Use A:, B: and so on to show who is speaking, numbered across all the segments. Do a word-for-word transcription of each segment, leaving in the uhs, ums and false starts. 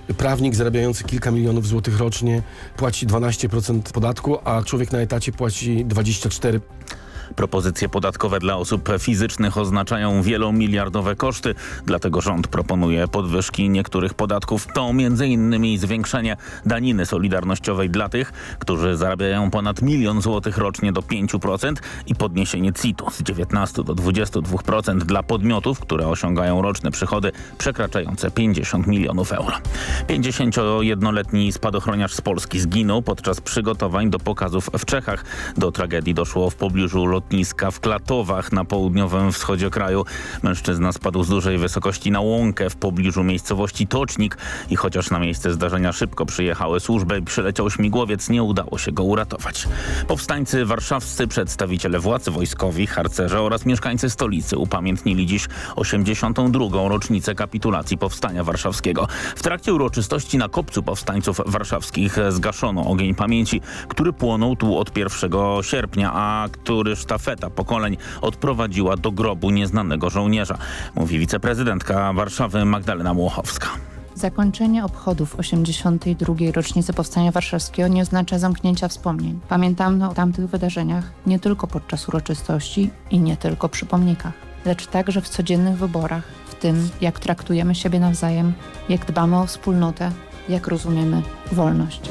A: prawnik zarabiający kilka milionów złotych rocznie płaci dwanaście procent podatku, a człowiek na etacie płaci dwadzieścia cztery procent.
B: Propozycje podatkowe dla osób fizycznych oznaczają wielomiliardowe koszty, dlatego rząd proponuje podwyżki niektórych podatków. To między innymi zwiększenie daniny solidarnościowej dla tych, którzy zarabiają ponad milion złotych rocznie do pięciu procent i podniesienie C I T-u z dziewiętnastu do dwudziestu dwóch procent dla podmiotów, które osiągają roczne przychody przekraczające pięćdziesiąt milionów euro. pięćdziesięciojednoletni spadochroniarz z Polski zginął podczas przygotowań do pokazów w Czechach. Do tragedii doszło w pobliżu lotniska w Klatowach na południowym wschodzie kraju. Mężczyzna spadł z dużej wysokości na łąkę w pobliżu miejscowości Tocznik i chociaż na miejsce zdarzenia szybko przyjechały służby i przyleciał śmigłowiec, nie udało się go uratować. Powstańcy warszawscy, przedstawiciele władz, wojskowi, harcerze oraz mieszkańcy stolicy upamiętnili dziś osiemdziesiątą drugą rocznicę kapitulacji Powstania Warszawskiego. W trakcie uroczystości na kopcu powstańców warszawskich zgaszono ogień pamięci, który płonął tu od pierwszego sierpnia, a który sztafeta pokoleń odprowadziła do grobu nieznanego żołnierza, mówi wiceprezydentka Warszawy Magdalena Młochowska.
C: Zakończenie obchodów osiemdziesiątej drugiej rocznicy Powstania Warszawskiego nie oznacza zamknięcia wspomnień. Pamiętamy o tamtych wydarzeniach nie tylko podczas uroczystości i nie tylko przy pomnikach, lecz także w codziennych wyborach, w tym jak traktujemy siebie nawzajem, jak dbamy o wspólnotę, jak rozumiemy wolność.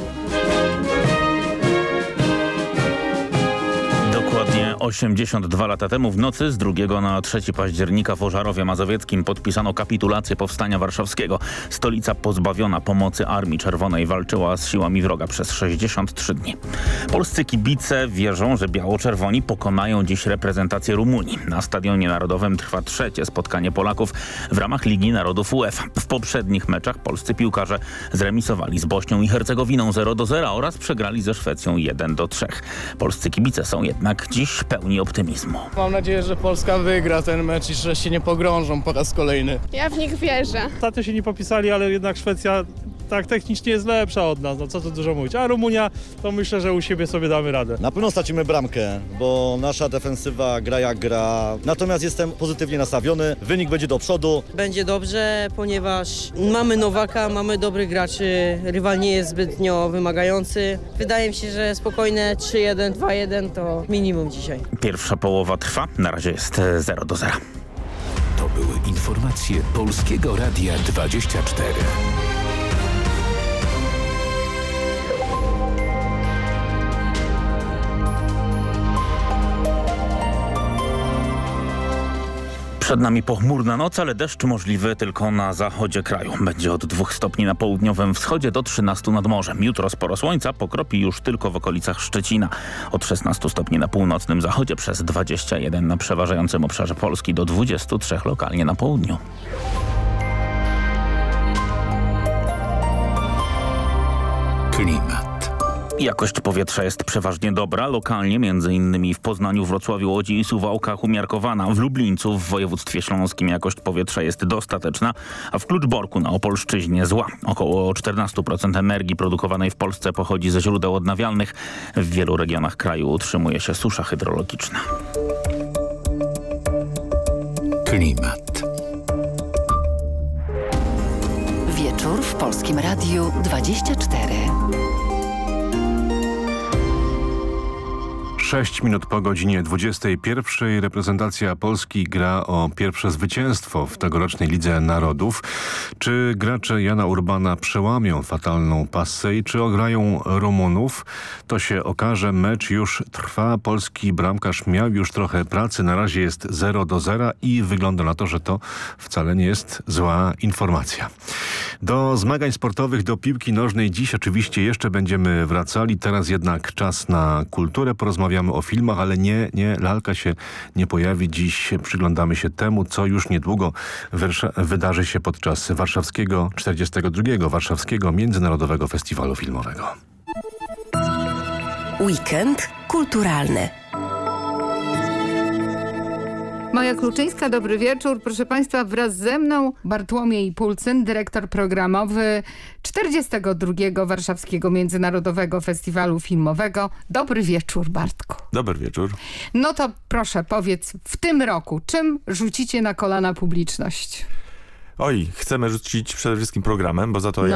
B: Dokładnie osiemdziesiąt dwa lata temu w nocy z drugiego na trzeciego października w Ożarowie Mazowieckim podpisano kapitulację Powstania Warszawskiego. Stolica pozbawiona pomocy Armii Czerwonej walczyła z siłami wroga przez sześćdziesiąt trzy dni. Polscy kibice wierzą, że biało-czerwoni pokonają dziś reprezentację Rumunii. Na Stadionie Narodowym trwa trzecie spotkanie Polaków w ramach Ligi Narodów UEFA. W poprzednich meczach polscy piłkarze zremisowali z Bośnią i Hercegowiną zero do zera oraz przegrali ze Szwecją jeden do trzech. Polscy kibice są jednak dziś pełni optymizmu.
D: Mam nadzieję, że Polska wygra ten mecz i że się nie pogrążą po raz kolejny.
E: Ja w nich wierzę.
F: Ostatnio się nie popisali, ale jednak Szwecja tak technicznie jest lepsza od nas, no co tu dużo mówić. A Rumunia, to myślę, że u siebie sobie damy radę.
G: Na pewno stracimy bramkę, bo nasza defensywa gra jak gra. Natomiast jestem pozytywnie nastawiony, wynik będzie do przodu.
H: Będzie dobrze, ponieważ mamy Nowaka, mamy dobrych graczy, rywal nie jest zbytnio wymagający. Wydaje mi się, że spokojne trzy jeden, dwa jeden to minimum dzisiaj.
B: Pierwsza połowa trwa, na razie jest zero do zera.
I: To były informacje Polskiego Radia dwadzieścia cztery.
B: Przed nami pochmurna noc, ale deszcz możliwy tylko na zachodzie kraju. Będzie od dwóch stopni na południowym wschodzie do trzynastu nad morzem. Jutro sporo słońca, pokropi już tylko w okolicach Szczecina. Od szesnastu stopni na północnym zachodzie, przez dwadzieścia jeden na przeważającym obszarze Polski, do dwudziestu trzech lokalnie na południu.
I: Klimat.
B: Jakość powietrza jest przeważnie dobra, lokalnie między innymi w Poznaniu, Wrocławiu, Łodzi i Suwałkach umiarkowana. W Lublińcu w województwie śląskim jakość powietrza jest dostateczna, a w Kluczborku na Opolszczyźnie zła. Około czternaście procent energii produkowanej w Polsce pochodzi ze źródeł odnawialnych. W wielu regionach kraju utrzymuje się susza hydrologiczna.
I: Klimat.
J: Wieczór w Polskim Radiu dwadzieścia cztery.
K: Sześć minut po godzinie dwudziestej pierwszej reprezentacja Polski gra o pierwsze zwycięstwo w tegorocznej Lidze Narodów. Czy gracze Jana Urbana przełamią fatalną passę i czy ograją Rumunów? To się okaże. Mecz już trwa. Polski bramkarz miał już trochę pracy. Na razie jest zero do zera i wygląda na to, że to wcale nie jest zła informacja. Do zmagań sportowych, do piłki nożnej dziś oczywiście jeszcze będziemy wracali. Teraz jednak czas na kulturę. Porozmawiamy o filmach, ale nie, nie, lalka się nie pojawi. Dziś przyglądamy się temu, co już niedługo wydarzy się podczas warszawskiego, czterdziestego drugiego Warszawskiego Międzynarodowego Festiwalu Filmowego.
J: Weekend kulturalny.
L: Maja Kluczyńska, dobry wieczór. Proszę Państwa, wraz ze mną Bartłomiej Pulcyn, dyrektor programowy czterdziestego drugiego Warszawskiego Międzynarodowego Festiwalu Filmowego. Dobry wieczór, Bartku.
M: Dobry wieczór.
L: No to proszę, powiedz, w tym roku czym rzucicie na kolana publiczność?
M: Oj, chcemy rzucić przede wszystkim programem, bo za to
L: no.